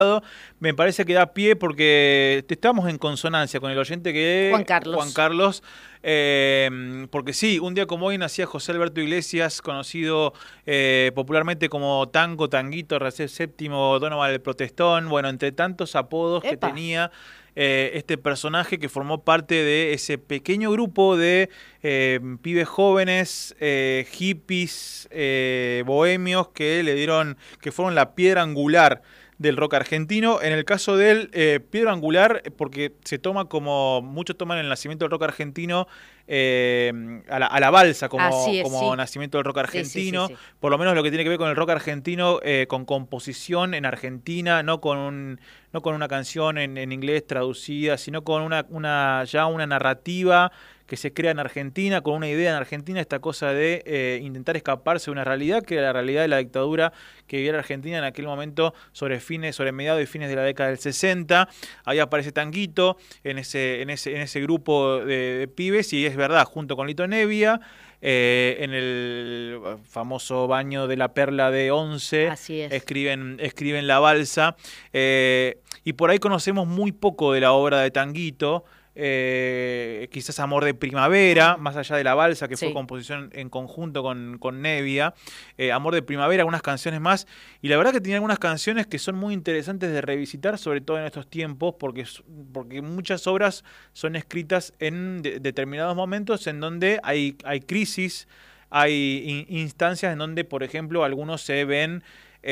Me parece que da pie porque estamos en consonancia con el oyente que es Juan Carlos. Porque sí, un día como hoy nacía José Alberto Iglesias, conocido popularmente como Tango, Tanguito, Ramsés VII, Donovan el Protestón, bueno, entre tantos apodos que tenía este personaje que formó parte de ese pequeño grupo de pibes jóvenes, hippies, bohemios que le dieron, que fueron la piedra angular del rock argentino. En el caso del piedra angular, porque se toma como, muchos toman el nacimiento del rock argentino a la balsa como nacimiento del rock argentino, por lo menos lo que tiene que ver con el rock argentino, con composición en Argentina, no con una canción en inglés traducida, sino con ya una narrativa que se crea en Argentina, con una idea en Argentina, esta cosa de intentar escaparse de una realidad, que era la realidad de la dictadura que vivía la Argentina en aquel momento, sobre mediados y fines de la década del 60. Ahí aparece Tanguito en ese grupo de pibes, y es verdad, junto con Lito Nevia, en el famoso baño de la Perla de Once, escriben La Balsa, y por ahí conocemos muy poco de la obra de Tanguito. Quizás Amor de Primavera, más allá de La Balsa, que fue composición en conjunto con Nevia, Amor de Primavera, algunas canciones más, y la verdad que tiene algunas canciones que son muy interesantes de revisitar, sobre todo en estos tiempos, porque muchas obras son escritas en determinados momentos en donde hay crisis, hay instancias en donde, por ejemplo, algunos se ven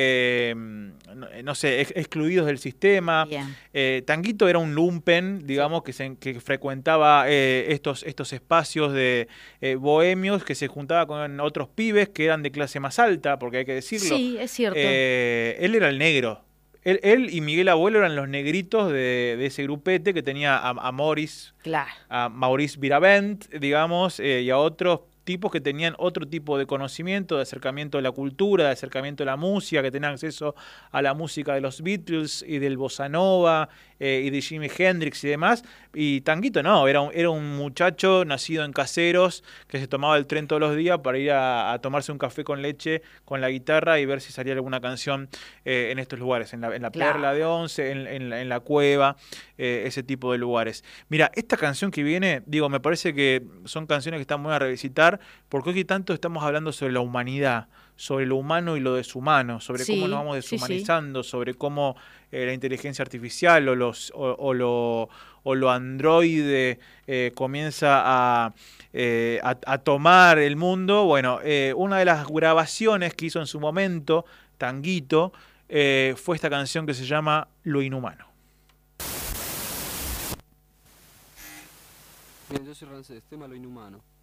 no sé, excluidos del sistema. Tanguito era un lumpen, digamos, que frecuentaba estos espacios de bohemios, que se juntaba con otros pibes que eran de clase más alta, porque hay que decirlo. Sí, es cierto. Él era el negro. Él y Miguel Abuelo eran los negritos de ese grupete que tenía a Maurice, a Maurice Viravent, digamos, y a otros tipos que tenían otro tipo de conocimiento, de acercamiento a la cultura, de acercamiento a la música, que tenían acceso a la música de los Beatles y del Bossa Nova y de Jimi Hendrix y demás. Y Tanguito no, era un muchacho nacido en Caseros que se tomaba el tren todos los días para ir a tomarse un café con leche con la guitarra y ver si salía alguna canción en estos lugares, en la Perla de Once, en la Cueva, ese tipo de lugares. Mira, esta canción que viene, digo, me parece que son canciones que están buenas a revisitar, porque hoy tanto estamos hablando sobre la humanidad, sobre lo humano y lo deshumano, sobre cómo nos vamos deshumanizando, sobre cómo la inteligencia artificial o lo androide comienza a tomar el mundo. Bueno, una de las grabaciones que hizo en su momento Tanguito fue esta canción que se llama Lo Inhumano. Bien, yo soy Ramsés, tema Lo Inhumano.